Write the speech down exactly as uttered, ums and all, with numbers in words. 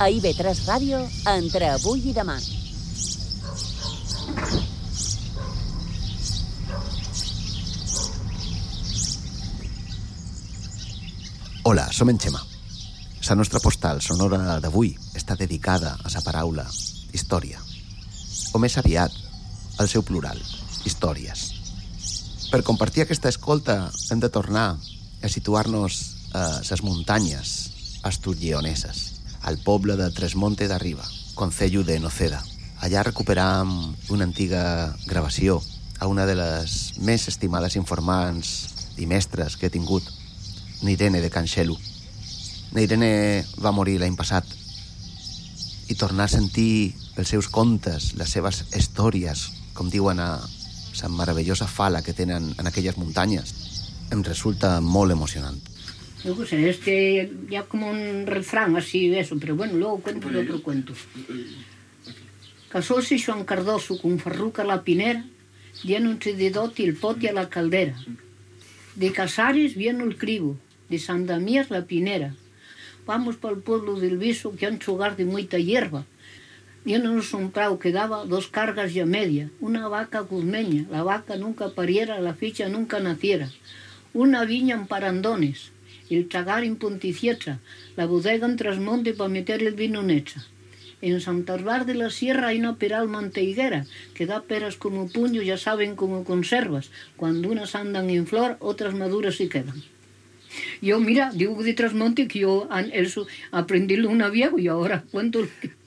A I V tres Ràdio, entre avui i demà. Hola, som en Xema. La nostra postal sonora d'avui està dedicada a la paraula història, o més aviat al seu plural, històries. Per compartir aquesta escolta hem de tornar a situar-nos a les muntanyes asturlleoneses, al poble de Tresmonte d'Arriba, concello de Noceda. Allà recuperam una antiga gravació a una de les més estimades informants i mestres que he tingut, Irene de Canxelo. Irene va morir l'any passat i tornar a sentir els seus contes, les seves històries, com diuen a la meravellosa fala que tenen en aquelles muntanyes, em resulta molt emocionant. Yo qué sé, es que ya como un refrán así de eso, pero bueno, luego cuento el otro cuento. Casóse Joan Cardoso con Farruca la Pinera, llénonse de dote el pote a la caldera. De Casares viene el cribo, de San Damián la Pinera. Vamos para el pueblo del Viso, que han hogar de muita hierba. Viéndonos un prado que daba dos cargas y a media, una vaca guzmeña, la vaca nunca pariera, la ficha nunca naciera. Una viña en parandones, el tragar en Ponticietra, la bodega en Trasmonte para meter el vino en hecha. En Santarbar de la Sierra hay una peral manteiguera que da peras como puño, ya saben como conservas. Cuando unas andan en flor, otras maduras se quedan. Yo, mira, digo de Trasmonte que yo eso, aprendí una viejo y ahora cuento